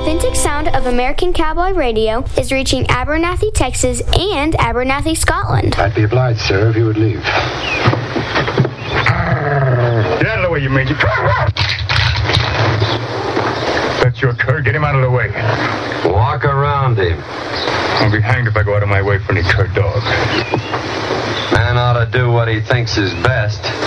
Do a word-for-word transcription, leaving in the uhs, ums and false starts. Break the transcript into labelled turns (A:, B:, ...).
A: authentic sound of American Cowboy Radio is reaching Abernathy, Texas, and Abernathy, Scotland.
B: I'd be obliged, sir, if you would leave.
C: Get out of the way, you major. That's your cur. Get him out of the way.
B: Walk around him.
C: I'll be hanged if I go out of my way for any cur dog.
B: Man ought to do what he thinks is best.